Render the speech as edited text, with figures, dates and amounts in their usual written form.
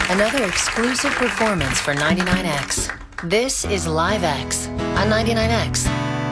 Another exclusive performance for 99X. This is Live X on 99X.